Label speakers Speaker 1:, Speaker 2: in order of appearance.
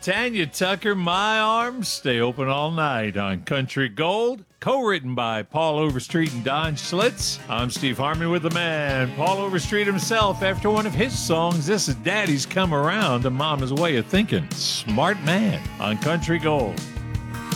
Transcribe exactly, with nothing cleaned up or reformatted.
Speaker 1: Tanya Tucker, My Arms Stay Open All Night on Country Gold. Co-written by Paul Overstreet and Don Schlitz. I'm Steve Harmon with the man, Paul Overstreet himself, after one of his songs. This is Daddy's Come Around, a Mama's Way of Thinking. Smart Man on Country Gold.